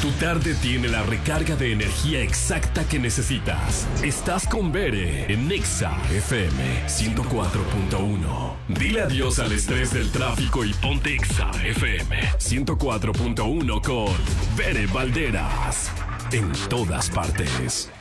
Tu tarde tiene la recarga de energía exacta que necesitas. Estás con Bere en Nexa FM 104.1. Dile adiós al estrés del tráfico y ponte Exa FM 104.1 con Bere Valderas. En todas partes.